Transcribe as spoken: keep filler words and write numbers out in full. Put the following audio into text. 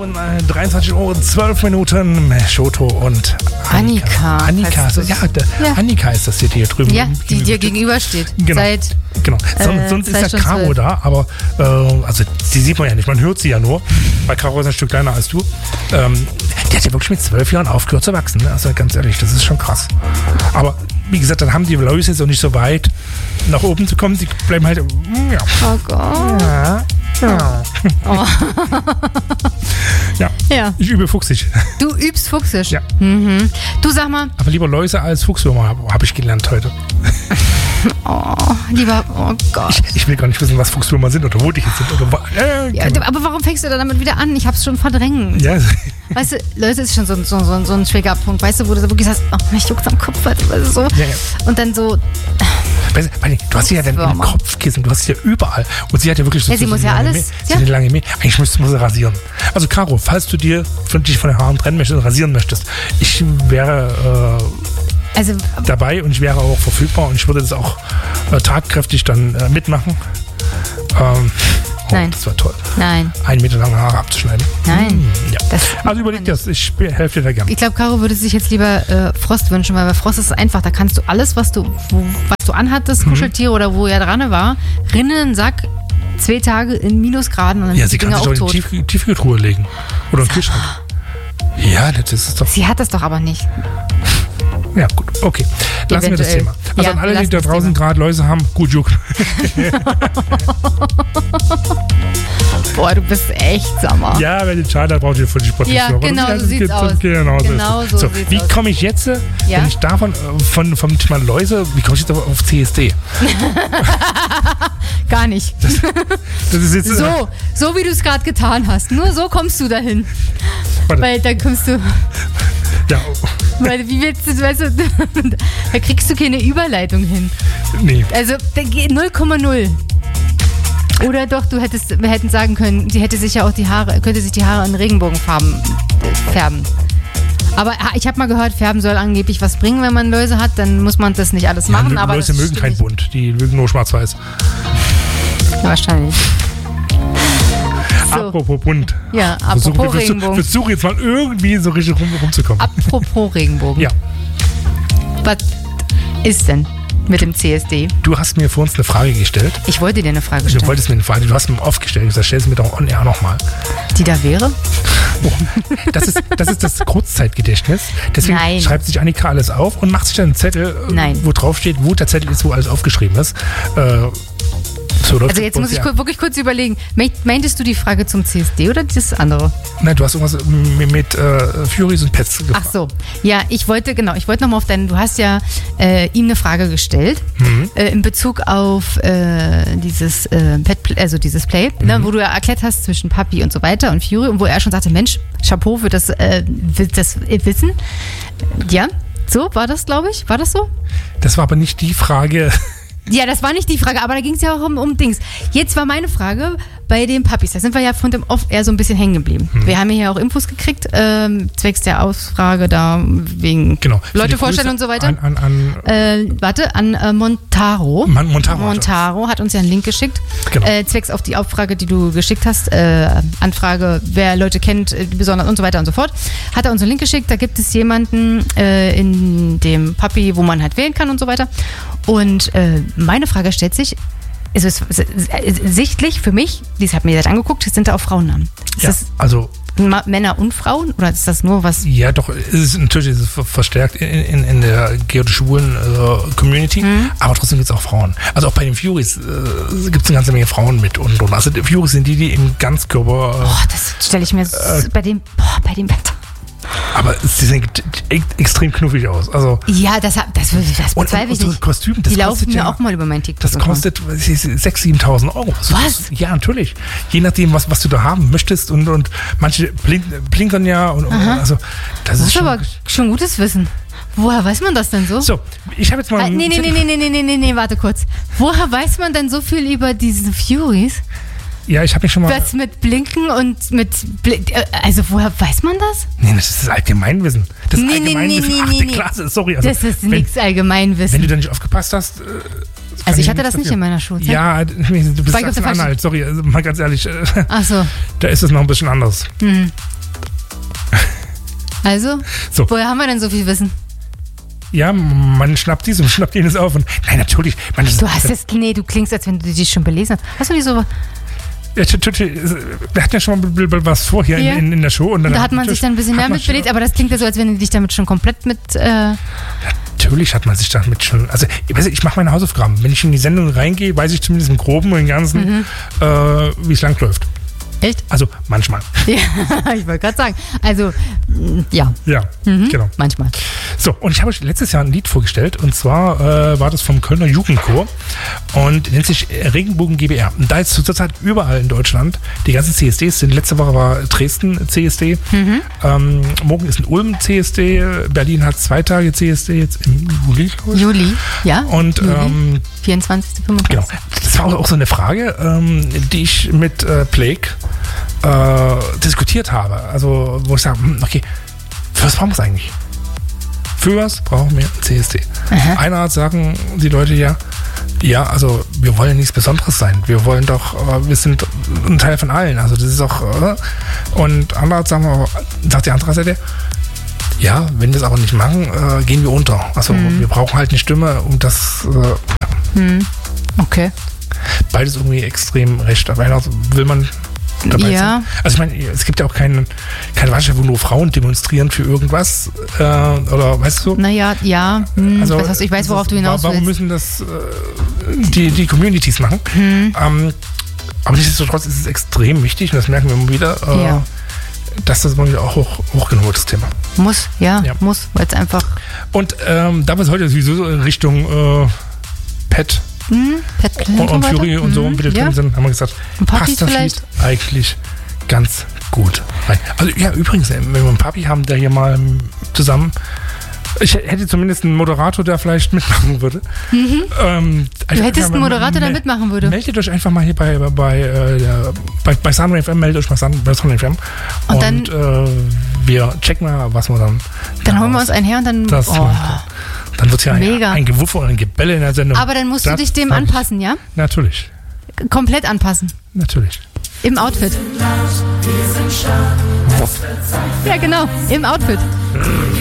äh, dreiundzwanzig Uhr und zwölf Minuten. Shoto und Annika. Annika. Annika, ja, der, ja. Annika ist das hier, die hier drüben. Ja, die dir gegenübersteht. Genau. Seit genau. Son, äh, sonst ist ja Caro da, aber äh, also die sieht man ja nicht, man hört sie ja nur, weil Caro ist ein Stück kleiner als du. Ähm, die hat ja wirklich mit zwölf Jahren aufgehört zu wachsen, ne? Also ganz ehrlich, das ist schon krass. Aber wie gesagt, dann haben die Läuse jetzt auch nicht so weit nach oben zu kommen, die bleiben halt, ja. Oh Gott. Ja. Ja. Oh. ja. ja. Ich übe fuchsig. Du übst fuchsisch? Ja. Mhm. Du sag mal. Aber lieber Läuse als Fuchswürmer habe hab ich gelernt heute. Oh, lieber, oh Gott. Ich, ich will gar nicht wissen, was Fuchswürmer sind oder wo die jetzt sind. Oder, äh, ja, aber warum fängst du da damit wieder an? Ich hab's schon verdrängt. Ja. Weißt du, Läuse ist schon so, so, so, so ein Triggerpunkt, weißt du, wo du so wirklich sagst, oh, mich juckt's am Kopf, weißt du, so. Ja, ja. Und dann so... Weißt du, du hast sie ja dann im Kopfkissen, du hast sie ja überall. Und sie hat ja wirklich so, ja, sie so muss so ja alles. Mäh, sie ja. hat eine lange Mäh. Eigentlich müsste man sie rasieren. Also Caro, falls du dir von, dich von den Haaren trennen möchtest und rasieren möchtest, ich wäre äh, also, dabei und ich wäre auch verfügbar und ich würde das auch äh, tatkräftig dann äh, mitmachen. Ähm, oh, Nein. Das war toll. Nein. Einen Meter lange Haare abzuschneiden. Nein. Hm, ja. Das also überleg dir das, ich helfe dir da gerne. Ich glaube, Caro würde sich jetzt lieber äh, Frost wünschen, weil bei Frost ist es einfach, da kannst du alles, was du, wo, was du anhattest, mhm. Kuscheltier oder wo er dran war, rinnen in den Sack, zwei Tage in Minusgraden und dann ja, sind sie die kann Dinger sich auch doch in tot. die Tief- Tiefkühltruhe legen. Oder im Kühlschrank. Ja, das ist es doch. Sie hat das doch aber nicht. Ja, gut, okay. Lassen wir das Thema. Also ja, an alle, die da draußen gerade Läuse haben, gut juckt. Boah, du bist echt Sommer. Ja, wenn den Schaden hat, braucht ihr für die Sport. Ja, genau, so sieht's aus. Genau, genau so, so sieht's Wie komme ich jetzt, ja? wenn ich davon, von, vom Thema Läuse, wie komme ich jetzt auf C S D? Gar nicht. Das, das ist jetzt, so, so wie du es gerade getan hast. Nur so kommst du dahin. Warte. Weil dann kommst du... Ja. Weil, wie willst du, weißt du, da kriegst du keine Überleitung hin. Nee. Also null Komma null. Oder doch, du hättest, wir hätten sagen können, sie hätte sich ja auch die Haare, könnte sich die Haare in Regenbogenfarben färben. Aber ich habe mal gehört, Färben soll angeblich was bringen, wenn man Läuse hat, dann muss man das nicht alles machen. Ja, aber Läuse mögen kein Bunt, die mögen nur schwarz-weiß. Wahrscheinlich. So. Apropos bunt. Ja, apropos Versuch, Regenbogen. Versuche jetzt mal irgendwie so richtig rum, rumzukommen. Apropos Regenbogen. Ja. Was ist denn mit dem C S D? Du hast mir vor uns eine Frage gestellt. Ich wollte dir eine Frage stellen. Du wolltest mir eine Frage, du hast mir oft gestellt. Ich sag, stell es mir doch on air nochmal. Die da wäre? Oh, das, ist, das ist das Kurzzeitgedächtnis. Deswegen Nein. schreibt sich Annika alles auf und macht sich dann einen Zettel, Nein. wo drauf steht, wo der Zettel ist, wo alles aufgeschrieben ist. Äh, So, also jetzt muss ich ja. wirklich kurz überlegen, meintest du die Frage zum C S D oder das andere? Nein, du hast irgendwas mit, mit äh, Furies und Pets gefragt. Ach so, ja, ich wollte, genau, ich wollte nochmal auf deinen, du hast ja äh, ihm eine Frage gestellt, mhm. äh, in Bezug auf äh, dieses äh, Pet, also dieses Play, mhm. ne, wo du ja erklärt hast zwischen Papi und so weiter und Fury und wo er schon sagte, Mensch, Chapeau für das, äh, das Wissen. Ja, so war das, glaube ich, war das so? Das war aber nicht die Frage... Ja, das war nicht die Frage, aber da ging es ja auch um, um Dings. Jetzt war meine Frage bei den Puppies. Da sind wir ja von dem Off eher so ein bisschen hängen geblieben. Hm. Wir haben hier auch Infos gekriegt, ähm, zwecks der Ausfrage da wegen genau. Leute vorstellen und so weiter. An, an, an äh, warte, an äh, Montaro. Man, Montaro. Montaro hat uns ja einen Link geschickt. Genau. Äh, zwecks auf die Abfrage, die du geschickt hast. Äh, Anfrage, wer Leute kennt, äh, besonders und so weiter und so fort. Hat er uns einen Link geschickt. Da gibt es jemanden äh, in dem Puppy, wo man halt wählen kann und so weiter. Und äh, meine Frage stellt sich, es ist sichtlich für mich, dies hat mir jetzt angeguckt, sind da auch Frauennamen. Ist ja, das also Ma- Männer und Frauen oder ist das nur was? Ja, doch, es ist natürlich ist es verstärkt in, in, in der geotisch-schwulen äh, Community, mhm. aber trotzdem gibt es auch Frauen. Also auch bei den Furies äh, gibt es eine ganze Menge Frauen mit und, und also die Furies sind die, die im Ganzkörper... Äh, boah, das stelle ich mir äh, bei dem, boah, bei dem Wetter. Aber sie sehen extrem knuffig aus. Also ja, das, das, das bezweifle ich nicht. Kostüm, das die laufen mir ja, auch mal über mein TikTok. Das kostet sechstausend, siebentausend Euro. Was? Ja, natürlich. Je nachdem, was, was du da haben möchtest. Und, und manche blink, blinkern ja. Und, und also, das, das ist, ist schon, aber schon gutes Wissen. Woher weiß man das denn so? So, ich habe jetzt mal... Ah, nee, nee, nee, nee, nee, nee, nee, nee, warte kurz. Woher weiß man denn so viel über diese Furies? Ja, ich habe mich schon mal... Was mit Blinken und mit... Bl- also woher weiß man das? Nee, das ist das Allgemeinwissen. Das nee, Allgemeinwissen, nee, nee, achte nee, Klasse, sorry. Also, das ist nichts Allgemeinwissen. Wenn du da nicht aufgepasst hast... Äh, also ich hatte das dafür. nicht in meiner Schulzeit. Ja, du bist Sachsen-Anhalt, sorry, also mal ganz ehrlich. Äh, Ach so. Da ist es noch ein bisschen anders. Mhm. Also, So. woher haben wir denn so viel Wissen? Ja, man schnappt dies und schnappt jenes auf. Und nein, natürlich. Man, das, Du hast jetzt, nee, du klingst, als wenn du dich schon belesen hast. Hast du nicht so... ja, wir hatten ja schon mal was vor hier Ja. in, in, in der Show. Und dann Da hat man sich dann ein bisschen mehr mitbelegt, aber das klingt ja so, als wenn du dich damit schon komplett mit... Äh, Natürlich hat man sich damit schon. Also, ich, weiß nicht, ich mache meine Hausaufgaben. Wenn ich in die Sendung reingehe, weiß ich zumindest im Groben und im Ganzen, Mhm. äh, wie es lang läuft. echt? Also, manchmal. Ja, ich wollte gerade sagen. Also, mm, ja, Ja, mhm. genau. manchmal. So, und ich habe euch letztes Jahr ein Lied vorgestellt. Und zwar äh, war das vom Kölner Jugendchor und nennt sich Regenbogen G B R. Und da ist zurzeit überall in Deutschland die ganzen C S Ds sind. Letzte Woche war Dresden C S D. Mhm. Ähm, morgen ist in Ulm C S D. Berlin hat zwei Tage C S D jetzt im Juli, glaube ich. Juli, ja? Und Juli. ähm, vierundzwanzigsten genau, fünfundzwanzigsten das war auch so eine Frage, ähm, die ich mit äh, Plague äh, diskutiert habe. Also, wo ich sage, hm, okay, für was brauchen wir es eigentlich? Für was brauchen wir ein C S D? Aha. Einerseits sagen die Leute ja, ja, also wir wollen nichts Besonderes sein. Wir wollen doch, äh, wir sind ein Teil von allen. Also das ist auch, äh, und andererseits sagen wir, sagt die andere Seite, ja, wenn wir es aber nicht machen, äh, gehen wir unter. Also Mhm. wir brauchen halt eine Stimme, um das äh, Hm. Okay. beides irgendwie extrem recht. Aber einerseits will man dabei Ja. sein. Also ich meine, es gibt ja auch keinen, keine Veranstaltung, wo nur Frauen demonstrieren für irgendwas. Äh, oder weißt du? Naja, ja. Hm, Also, ich, weiß, was- ich weiß, worauf das du ist- hinaus Warum willst. müssen das äh, die, die Communities machen? Hm. Ähm, aber nichtsdestotrotz ist es extrem wichtig, und das merken wir immer wieder, äh, Ja. dass das mal wieder auch hoch, hochgenommen wird, das Thema. Muss, ja, Ja. muss, weil es einfach... Und ähm, da wir es heute sowieso so in Richtung äh, Pet Hm, Pat Clint und, und weiter. Fury und so Hm, ein bisschen ja. drin sind, haben wir gesagt, Und Puppies passt das vielleicht? Lied eigentlich ganz gut rein. Also ja, übrigens, wenn wir einen Papi haben, der hier mal ähm, zusammen, ich hätte zumindest einen Moderator, der vielleicht mitmachen würde. Mhm. Ähm, Du hättest einen Moderator, der mitmachen würde. Meldet euch einfach mal hier bei, bei, bei, äh, der- bei, bei Sunray F M, meldet euch mal Sun- bei Sunray F M. Und Und, dann- äh, wir checken mal, was wir dann. Dann holen wir uns einen her und dann... Das Oh. Dann wird es ja ein, Mega. ein Gewuffe und ein Gebelle in der Sendung. Aber dann musst du Das dich dem sag ich. anpassen, ja? Natürlich. Komplett anpassen. Natürlich. Im Outfit. Ja, genau. Im Outfit.